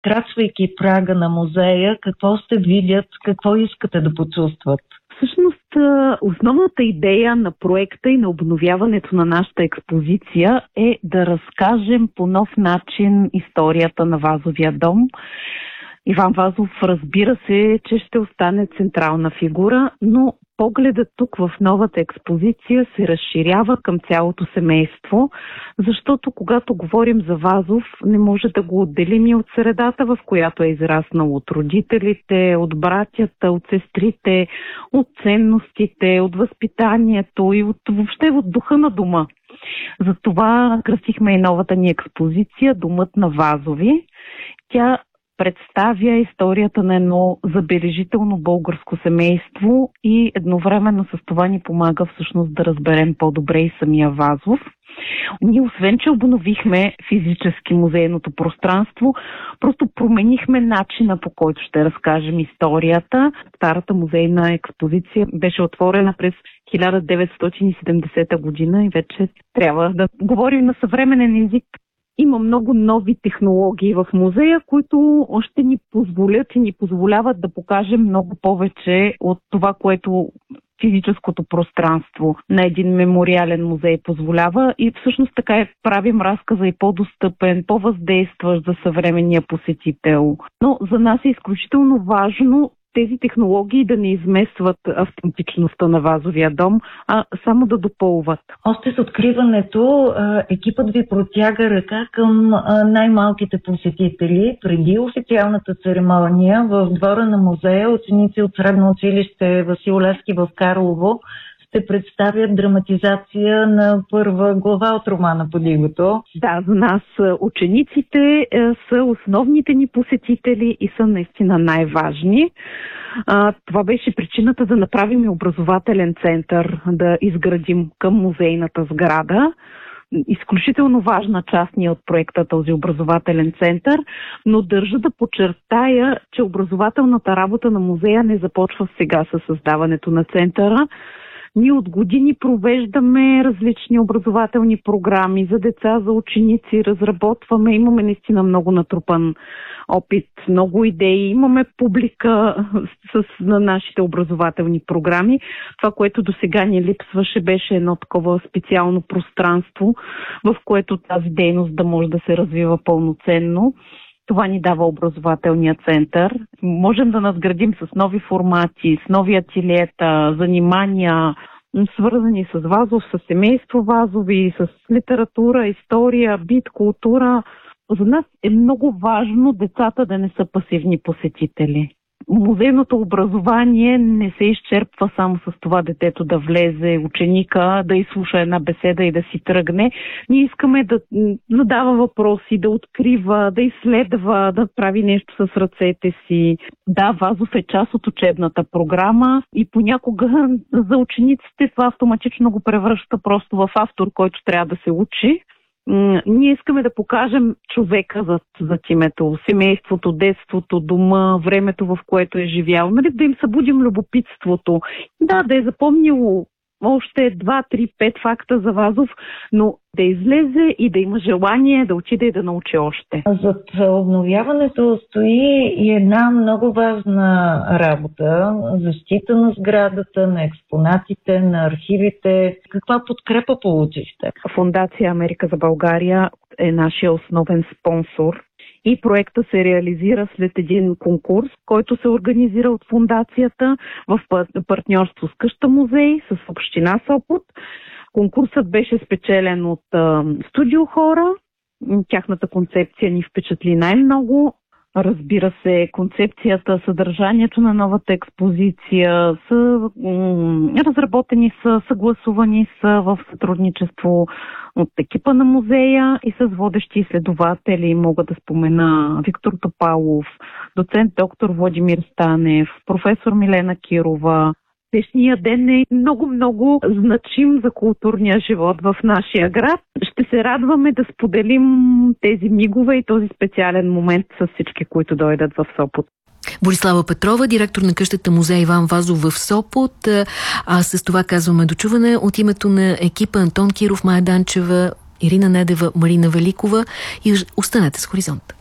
крачвайки прага на музея, какво ще видят, какво искате да почувстват? Всъщност, основната идея на проекта и на обновяването на нашата експозиция е да разкажем по нов начин историята на Вазовия дом. Иван Вазов, разбира се, че ще остане централна фигура, но погледът тук в новата експозиция се разширява към цялото семейство, защото когато говорим за Вазов, не може да го отделим и от средата, в която е израснал, от родителите, от братята, от сестрите, от ценностите, от възпитанието и въобще от духа на дома. Затова кръстихме и новата ни експозиция "Домът на Вазови". Тя представя историята на едно забележително българско семейство и едновременно с това ни помага всъщност да разберем по-добре и самия Вазов. Ние, освен че обновихме физически музейното пространство, просто променихме начина, по който ще разкажем историята. Старата музейна експозиция беше отворена през 1970 година и вече трябва да говорим на съвременен език. Има много нови технологии в музея, които ще ни позволят и ни позволяват да покажем много повече от това, което физическото пространство на един мемориален музей позволява, и всъщност така правим разказа и по-достъпен, по-въздействащ за съвременния посетител. Но за нас е изключително важно тези технологии да не изместват автентичността на Вазовия дом, а само да допълват. Още с откриването екипът ви протяга ръка към най-малките посетители. Преди официалната церемония в двора на музея ученици от средно училище Васил Левски в Карлово ще представят драматизация на първа глава от романа "Под игото". Да, за нас учениците са основните ни посетители и са наистина най-важни. Това беше причината да направим и образователен център, да изградим към музейната сграда. Изключително важна част ни от проекта този образователен център, но държа да подчертая, че образователната работа на музея не започва сега със създаването на центъра. Ние от години провеждаме различни образователни програми за деца, за ученици, разработваме, имаме наистина много натрупан опит, много идеи, имаме публика на нашите образователни програми. Това, което до сега ни липсваше, беше едно такова специално пространство, в което тази дейност да може да се развива пълноценно. Това ни дава образователния център. Можем да надградим с нови формати, с нови ателиета, занимания, свързани с Вазов, с семейство Вазови, с литература, история, бит, култура. За нас е много важно децата да не са пасивни посетители. Музейното образование не се изчерпва само с това детето да влезе, ученика да изслуша една беседа и да си тръгне. Ние искаме да задава въпроси, да открива, да изследва, да прави нещо с ръцете си. Да, Вазов е част от учебната програма и понякога за учениците това автоматично го превръща просто в автор, който трябва да се учи. Ние искаме да покажем човека зад името, семейството, детството, дома, времето, в което е живял, нали, да им събудим любопитството. Да е запомнило още 2, 3, 5 факта за Вазов, но да излезе и да има желание да отиде и да научи още. Зад обновяването стои и една много важна работа – защита на сградата, на експонатите, на архивите. Каква подкрепа получихте? Фондация Америка за България е нашия основен спонсор. И проекта се реализира след един конкурс, който се организира от фондацията в партньорство с къща музей, с община Сопот. Конкурсът беше спечелен от Студио Хора. Тяхната концепция ни впечатли най-много. Разбира се, концепцията, съдържанието на новата експозиция са разработени, са съгласувани са в сътрудничество от екипа на музея и с водещи изследователи. Мога да спомена Виктор Топалов, доцент доктор Владимир Станев, професор Милена Кирова. Днешният ден е много значим за културния живот в нашия град. Ще се радваме да споделим тези мигове и този специален момент с всички, които дойдат в Сопот. Борислава Петрова, директор на къщата музей Иван Вазов в Сопот. А с това казваме дочуване от името на екипа Антон Киров, Майя Данчева, Ирина Недева, Марина Великова и останете с Хоризонт.